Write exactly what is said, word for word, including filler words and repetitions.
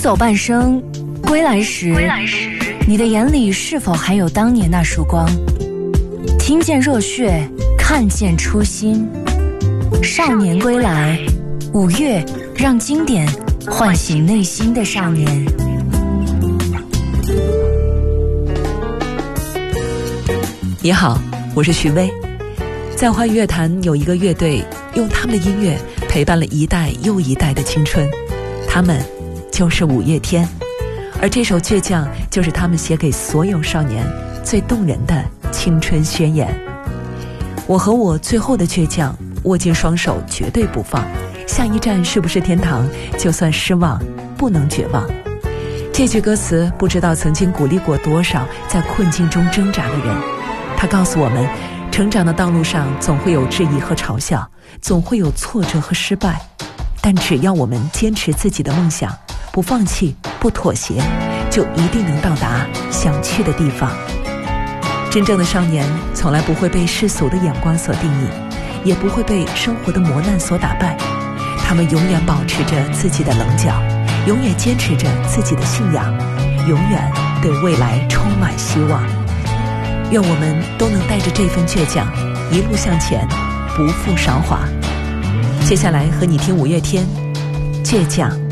走半生，归来时，归来时你的眼里是否还有当年那束光？听见热血，看见初心。少年归来，五月让经典唤醒内心的少年。 你好，我是徐薇。在华语乐坛有一个乐队，用他们的音乐陪伴了一代又一代的青春，他们就是五月天。而这首《倔强》就是他们写给所有少年最动人的青春宣言。我和我最后的倔强，握紧双手绝对不放，下一站是不是天堂？就算失望，不能绝望。这句歌词不知道曾经鼓励过多少在困境中挣扎的人。他告诉我们，成长的道路上总会有质疑和嘲笑，总会有挫折和失败，但只要我们坚持自己的梦想，不放弃，不妥协，就一定能到达想去的地方。真正的少年从来不会被世俗的眼光所定义，也不会被生活的磨难所打败。他们永远保持着自己的棱角，永远坚持着自己的信仰，永远对未来充满希望。愿我们都能带着这份倔强，一路向前，不负韶华。接下来和你听五月天《倔强》。